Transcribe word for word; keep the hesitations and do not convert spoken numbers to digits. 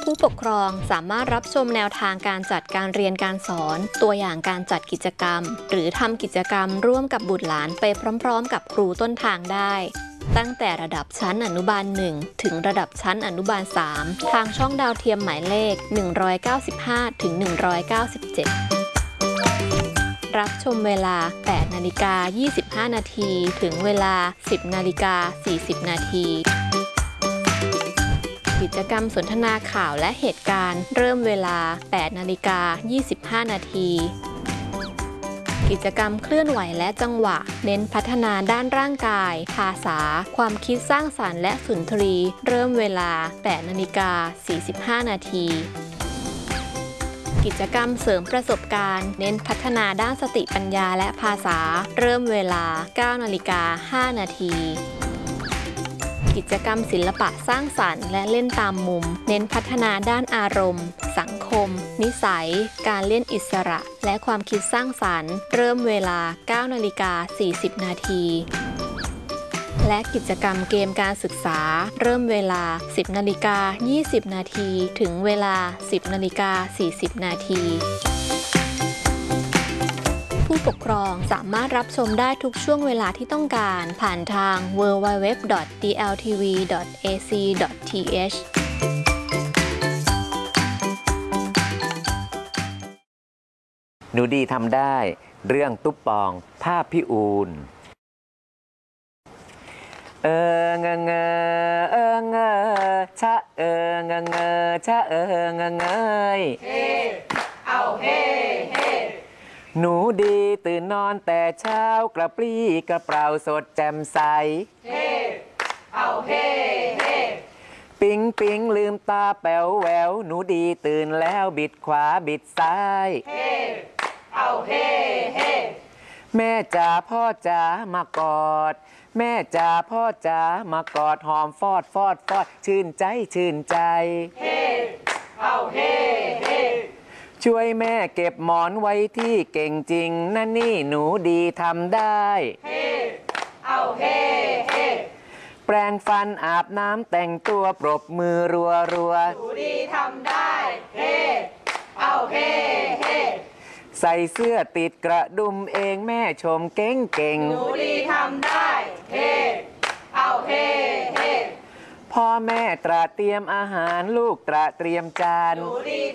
ผู้ปกครองสามารถรับชมแนวทางการจัดการเรียนการสอนตัวอย่างการจัดกิจกรรมหรือทำกิจกรรมร่วมกับบุตรหลานไปพร้อมๆกับครูต้นทางได้ตั้งแต่ระดับชั้นอนุบาลหนึ่งถึงระดับชั้นอนุบาลสามทางช่องดาวเทียมหมายเลขหนึ่งร้อยเก้าสิบห้าถึงหนึ่งร้อยเก้าสิบเจ็ดรับชมเวลา แปดนาฬิกายี่สิบห้านาทีถึงเวลา สิบนาฬิกาสี่สิบนาทีกิจกรรมสนทนาข่าวและเหตุการณ์เริ่มเวลา แปดนาฬิกายี่สิบห้านาทีกิจกรรมเคลื่อนไหวและจังหวะเน้นพัฒนาด้านร่างกายภาษาความคิดสร้างสรรค์และสุนทรีย์เริ่มเวลา แปดนาฬิกาสี่สิบห้านาทีกิจกรรมเสริมประสบการณ์เน้นพัฒนาด้านสติปัญญาและภาษาเริ่มเวลา เก้านาฬิกาห้านาทีกิจกรรมศิลปะสร้างสรรค์และเล่นตามมุมเน้นพัฒนาด้านอารมณ์สังคมนิสัยการเล่นอิสระและความคิดสร้างสรรค์เริ่มเวลา เก้านาฬิกาสี่สิบนาทีและกิจกรรมเกมการศึกษาเริ่มเวลา สิบนาฬิกายี่สิบนาทีถึงเวลา สิบนาฬิกาสี่สิบนาทีผู้ปกครองสามารถรับชมได้ทุกช่วงเวลาที่ต้องการผ่านทาง ดับเบิลยู ดับเบิลยู ดับเบิลยู ดอท ดี แอล ที วี ดอท เอ ซี ดอท ที เอชหนูดีทำได้เรื่องตุ๊บปองภาพพี่อูนเออเงเงเออเงชะเออเงเงชะเออเงเงยเฮ้เอาเฮ้เฮ้หนูดีตื่นนอนแต่เช้ากระปรี้กระเปร่าสดแจ่มใสเฮ้เอาเฮ้เฮ้ปิ๊งปิ๊งลืมตาแป๋วแหววหนูดีตื่นแล้วบิดขวาบิดซ้ายเฮ้เอาเฮ้เฮ้แม่จ๋าพ่อจ๋ามากอดแม่จ๋าพ่อจ๋ามากอดหอมฟอดฟอดฟอดชื่นใจชื่นใจเฮ้เอาเฮ้เฮ้ช่วยแม่เก็บหมอนไว้ที่เก่งจริงนั่นนี่หนูดีทำได้เฮ้เอาเฮ้เฮ้แปรงฟันอาบน้ำแต่งตัวปรบมือรัวรัวหนูดีทำได้เฮ้เอาเฮ้เฮ้ใส่เสื้อติดกระดุมเองแม่ชมเก่งเก่งหนูดีทำได้เฮ้เอาเฮ้เฮ้พ่อแม่ตระเตรียมอาหารลูกตระเตรียมจานหนูดี